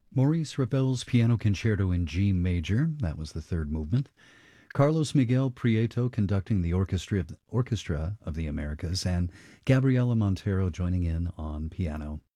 Maurice Ravel's Piano Concerto in G Major, that was the third movement. Carlos Miguel Prieto conducting the Orchestra of the Americas, and Gabriela Montero joining in on piano.